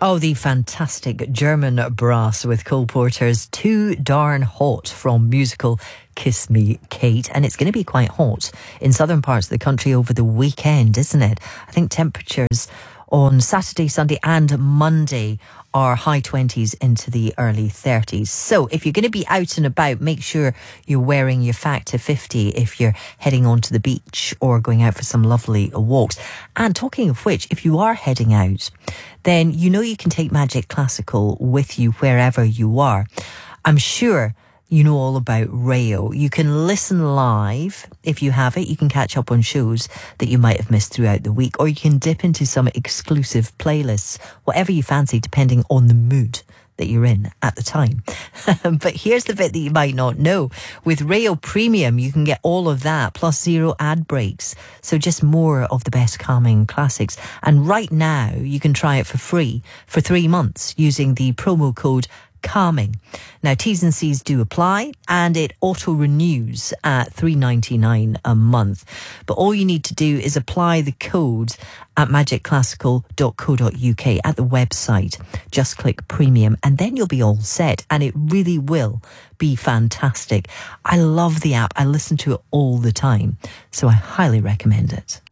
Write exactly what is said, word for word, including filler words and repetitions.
Oh, the fantastic German brass with Cole Porter's Too Darn Hot from musical Kiss Me, Kate. And it's going to be quite hot in southern parts of the country over the weekend, isn't it? I think temperatures on Saturday, Sunday and Monday are high twenties into the early thirties. So if you're going to be out and about, make sure you're wearing your Factor fifty if you're heading onto the beach or going out for some lovely walks. And talking of which, if you are heading out, then you know you can take Magic Classical with you wherever you are. I'm sure you know all about Rayo. You can listen live if you have it. You can catch up on shows that you might have missed throughout the week, or you can dip into some exclusive playlists, whatever you fancy, depending on the mood that you're in at the time. But here's the bit that you might not know. With Rayo Premium, you can get all of that, plus zero ad breaks. So just more of the best calming classics. And right now, you can try it for free for three months using the promo code Calming. Now, T's and C's do apply, and it auto-renews at three ninety-nine a month. But all you need to do is apply the code at magic classical dot co dot uk at the website. Just click Premium, and then you'll be all set, and it really will be fantastic. I love the app. I listen to it all the time, so I highly recommend it.